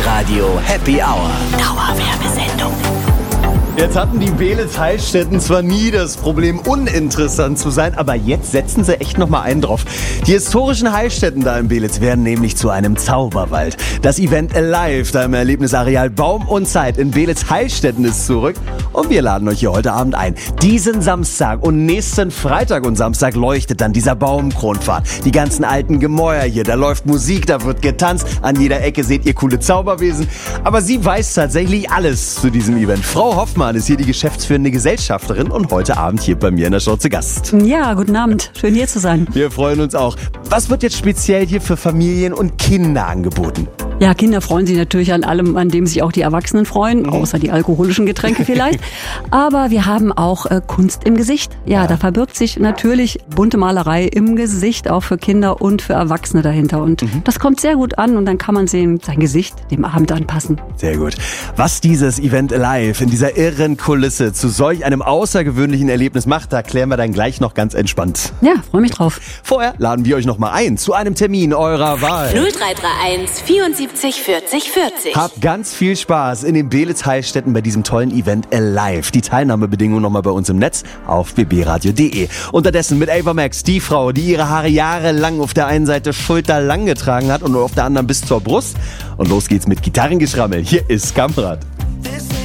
Radio Happy Hour. Dauerwerbesendung. Jetzt hatten die Beelitz Heilstätten zwar nie das Problem, uninteressant zu sein, aber jetzt setzen sie echt nochmal einen drauf. Die historischen Heilstätten da in Beelitz werden nämlich zu einem Zauberwald. Das Event Alive, da im Erlebnisareal Baum und Zeit in Beelitz Heilstätten ist zurück. Und wir laden euch hier heute Abend ein. Diesen Samstag und nächsten Freitag und Samstag leuchtet dann dieser Baumkronpfad. Die ganzen alten Gemäuer hier, da läuft Musik, da wird getanzt. An jeder Ecke seht ihr coole Zauberwesen. Aber sie weiß tatsächlich alles zu diesem Event. Frau Hoffmann ist hier die geschäftsführende Gesellschafterin und heute Abend hier bei mir in der Show zu Gast. Ja, guten Abend. Schön hier zu sein. Wir freuen uns auch. Was wird jetzt speziell hier für Familien und Kinder angeboten? Ja, Kinder freuen sich natürlich an allem, an dem sich auch die Erwachsenen freuen, außer die alkoholischen Getränke vielleicht. Aber wir haben auch Kunst im Gesicht. Ja, da verbirgt sich natürlich bunte Malerei im Gesicht, auch für Kinder und für Erwachsene dahinter. Und das kommt sehr gut an und dann kann man sehen, sein Gesicht dem Abend anpassen. Sehr gut. Was dieses Event Alive in dieser irren Kulisse zu solch einem außergewöhnlichen Erlebnis macht, da klären wir dann gleich noch ganz entspannt. Ja, freue mich drauf. Vorher laden wir euch noch mal ein zu einem Termin eurer Wahl. 0331 74 40 40. Habt ganz viel Spaß in den Beelitz Heilstätten bei diesem tollen Event Alive. Die Teilnahmebedingungen nochmal bei uns im Netz auf bbradio.de. Unterdessen mit Ava Max, die Frau, die ihre Haare jahrelang auf der einen Seite schulterlang getragen hat und auf der anderen bis zur Brust. Und los geht's mit Gitarrengeschrammel. Hier ist Kamprat.